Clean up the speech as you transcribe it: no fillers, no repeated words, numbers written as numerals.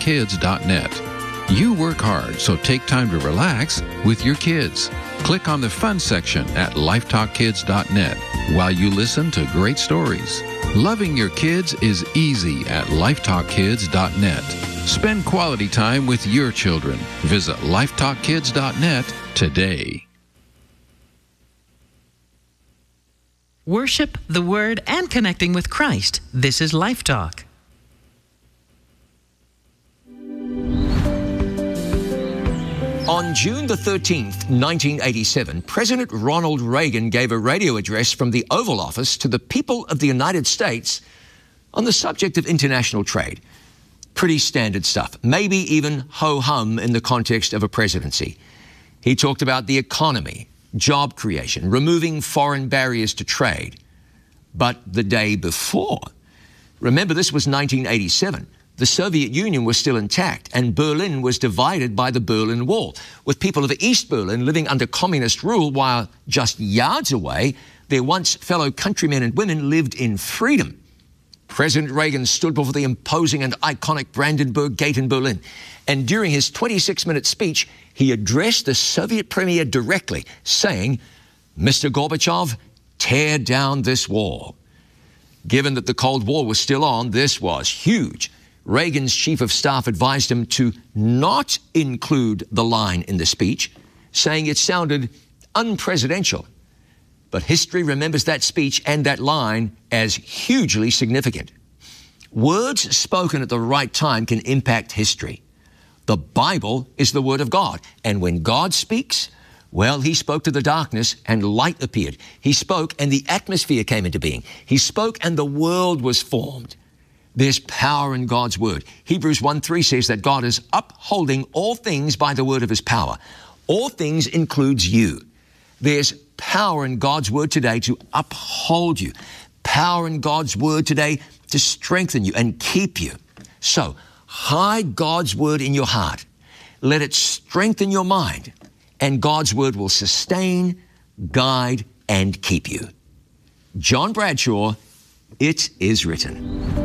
lifetalkkids.net. You work hard, so take time to relax with your kids. Click on the fun section at lifetalkkids.net while you listen to great stories. Loving your kids is easy at lifetalkkids.net. Spend quality time with your children. Visit lifetalkkids.net today. Worship, the Word, and connecting with Christ. This is Life Talk. On June the 13th, 1987, President Ronald Reagan gave a radio address from the Oval Office to the people of the United States on the subject of international trade. Pretty standard stuff, maybe even ho-hum in the context of a presidency. He talked about the economy, job creation, removing foreign barriers to trade. But the day before, remember this was 1987, the Soviet Union was still intact and Berlin was divided by the Berlin Wall, with people of East Berlin living under communist rule while just yards away, their once fellow countrymen and women lived in freedom. President Reagan stood before the imposing and iconic Brandenburg Gate in Berlin, and during his 26-minute speech, he addressed the Soviet premier directly, saying, "Mr. Gorbachev, tear down this wall." Given that the Cold War was still on, this was huge. Reagan's chief of staff advised him to not include the line in the speech, saying it sounded unpresidential. But history remembers that speech and that line as hugely significant. Words spoken at the right time can impact history. The Bible is the Word of God, and when God speaks, well, he spoke to the darkness and light appeared. He spoke and the atmosphere came into being. He spoke and the world was formed. There's power in God's Word. Hebrews 1:3 says that God is upholding all things by the word of his power. All things includes you. There's power in God's Word today to uphold you. Power in God's Word today to strengthen you and keep you. So, hide God's Word in your heart. Let it strengthen your mind, and God's Word will sustain, guide, and keep you. John Bradshaw, it is written.